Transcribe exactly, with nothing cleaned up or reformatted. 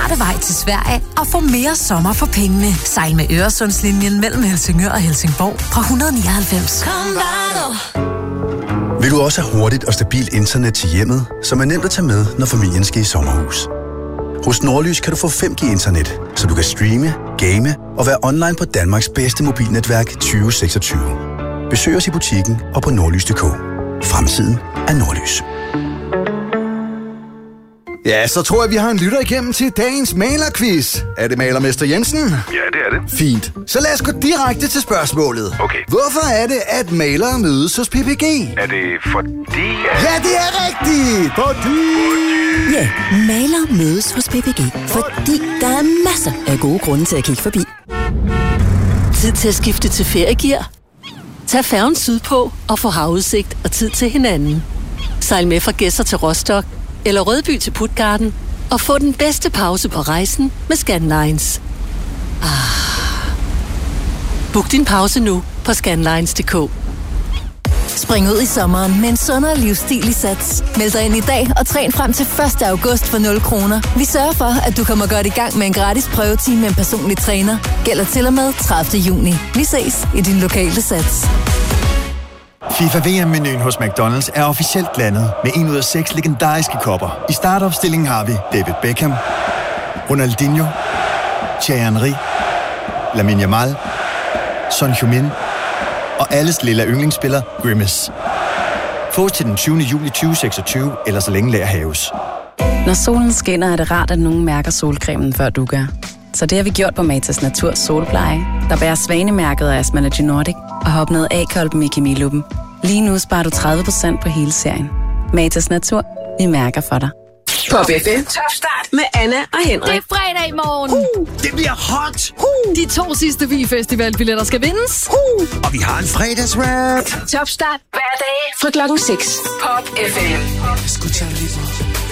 smarte vej til Sverige og få mere sommer for pengene. Sejl med Øresundslinjen mellem Helsingør og Helsingborg fra et hundrede nioghalvfems. Vil du også have hurtigt og stabilt internet til hjemmet, som er nemt at tage med, når familien skal i sommerhus? Hos Nordlys kan du få fem G internet, så du kan streame, game og være online på Danmarks bedste mobilnetværk tyve seksogtyve. Besøg os i butikken og på nordlys punktum d k. Fremtiden er Nordlys. Ja, så tror jeg, vi har en lytter igennem til dagens malerquiz. Er det malermester Jensen? Ja, det er det. Fint. Så lad os gå direkte til spørgsmålet. Okay. Hvorfor er det, at malere mødes hos P P G? Er det fordi... At... Ja, det er rigtigt! Fordi... Ja, malere mødes hos P P G, fordi der er masser af gode grunde til at kigge forbi. Tid til at skifte til feriegear? Tag færgen sydpå og få havudsigt og tid til hinanden. Sejl med fra Gedser til Rostock eller Rødby til Puttgarden og få den bedste pause på rejsen med Scandlines. Ah. Book din pause nu på scandlines punktum d k. Spring ud i sommeren med en sundere livsstil i Sats. Meld dig ind i dag og træn frem til første august for nul kroner. Vi sørger for, at du kommer godt i gang med en gratis prøvetime med en personlig træner. Gælder til og med tredivte juni. Vi ses i din lokale Sats. FIFA V M-menuen hos McDonald's er officielt landet med en ud af seks legendariske kopper. I startopstillingen har vi David Beckham, Ronaldinho, Thierry Henry, Lamine Yamal, Son Heung-min og alles lille yndlingsspiller Grimace. Få til den tyvende juli tyve seksogtyve, eller så længe lager haves. Når solen skinner, er det rart, at nogen mærker solcremen, før du gør. Så det har vi gjort på Matas Natur Solpleje, der bærer svanemærket af Asmalogy Nordic og har opnået A-kolben i kemiluppen. Lige nu sparer du tredive procent på hele serien. Matas Natur, vi mærker for dig. På B F M Top Start med Anna og Henrik. Det er fredag i morgen. Uh, det bliver hot. Uh. De to sidste Vi-festivalbilletter skal vindes. Uh. Og vi har en fredagsrap. Top Start hver dag fra klokken seks. Pop F M.